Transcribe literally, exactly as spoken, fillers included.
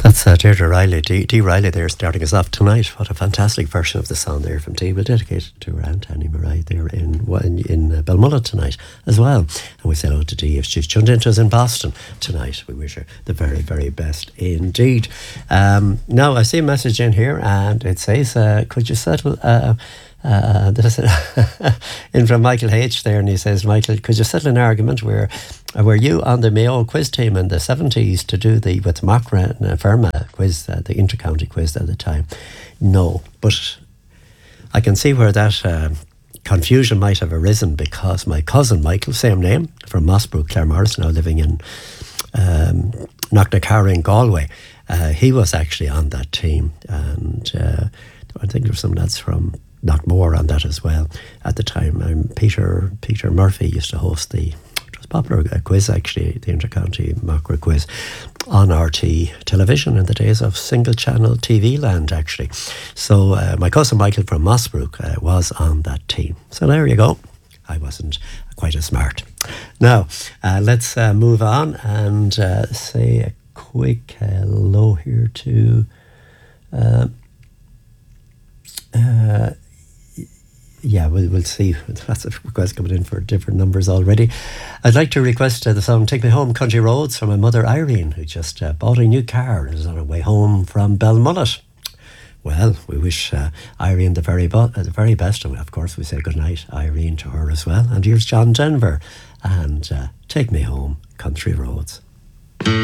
That's uh, Deirdre Riley, Dee, Dee Riley there starting us off tonight. What a fantastic version of the song there from Dee. We'll dedicate it to her aunt Annie Murray there in in, in uh, Belmullet tonight as well. And we say hello to Dee if she's tuned into us in Boston tonight. We wish her the very, very best indeed. Um, now, I see a message in here and it says, uh, could you settle... Uh, Uh, this is in from Michael H there, and he says, Michael, could you settle an argument where uh, were you on the Mayo quiz team in the seventies to do the with Macra and uh, Ferma quiz, uh, the inter-county quiz at the time? No, but I can see where that uh, confusion might have arisen, because my cousin Michael, same name, from Mossbrook, Claremorris, now living in um, Knocknacarra in Galway, uh, he was actually on that team, and uh, I think there were some lads from not more on that as well at the time. Um, Peter Peter Murphy used to host the, it was a popular uh, quiz actually, the Intercounty Macra quiz on R T television in the days of single channel T V land actually. So uh, my cousin Michael from Mossbrook uh, was on that team. So there you go. I wasn't quite as smart. Now uh, let's uh, move on and uh, say a quick hello here to uh, uh, yeah, we'll, we'll see. Lots of requests coming in for different numbers already. I'd like to request uh, the song Take Me Home, Country Roads, from my mother Irene, who just uh, bought a new car and is on her way home from Belmullet. Well, we wish uh, Irene the very, bo- uh, the very best, and of course we say good night, Irene, to her as well. And here's John Denver and uh, Take Me Home, Country Roads.